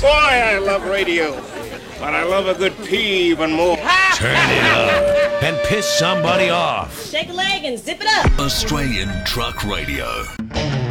Boy, I love radio, but I love a good pee even more. Turn it up and piss somebody off. Shake a leg and zip it up. Australian Truck Radio.